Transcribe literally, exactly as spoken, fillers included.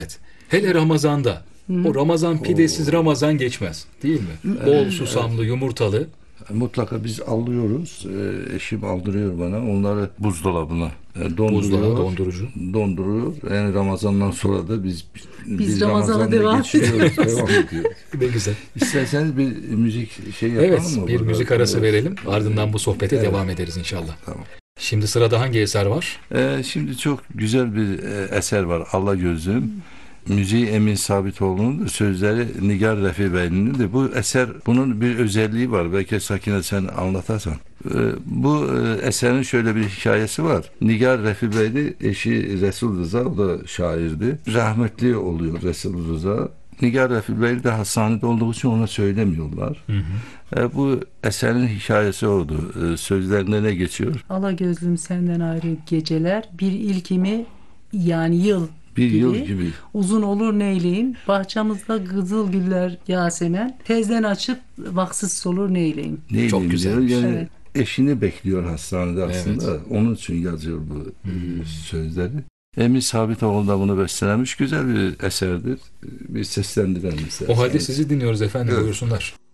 Hele Ramazan'da. Hı. O Ramazan pidesiz Oo. Ramazan geçmez. Değil mi? Bol susamlı, yumurtalı. Mutlaka biz alıyoruz. Ee, eşim aldırıyor bana. Onları buzdolabına e, donduruyor. Buzdolabı, dondurucu. Donduruyor. Yani Ramazan'dan sonra da biz Biz Ramazan'a devam geçiriyoruz. Devam ediyoruz. Ne güzel. İsterseniz bir müzik şey yapalım Evet, mı? bir burada? müzik arası Evet. verelim. Ardından bu sohbete Evet. devam ederiz inşallah. Tamam. Şimdi sırada hangi eser var? Ee, şimdi çok güzel bir e, eser var. Allah Gözüm. Müziği Emin Sabitoğlu'nun, sözleri Nigar Refi Beyli'nin de. Bu eser, bunun bir özelliği var. Belki Sakine sen anlatarsan. Ee, bu e, eserin şöyle bir hikayesi var. Nigar Refi Beyli eşi Resul Rıza, o da şairdi. Rahmetli oluyor Resul Rıza. Nigar Refi Beyli de hastanede olduğu için ona söylemiyorlar. Hı hı. E, bu eserin hikayesi oldu. E, sözlerinde ne geçiyor? Ala gözlüm senden ayrı geceler, bir ilkimi yani yıl Bir gibi, yıl gibi. uzun olur neyleyim, bahçamızda kızıl güller Yasemen, tezden açıp vaksız solur neyleyim. Neyleyim Çok diyor. güzelmiş. Yani Evet. eşini bekliyor hastanede aslında. Evet. Onun için yazıyor bu Hmm. e, sözleri. Emin Sabitoğlu da bunu bestelemiş. Güzel bir eserdir. Bir seslendirelim. O halde sizi dinliyoruz efendim. Evet. Buyursunlar.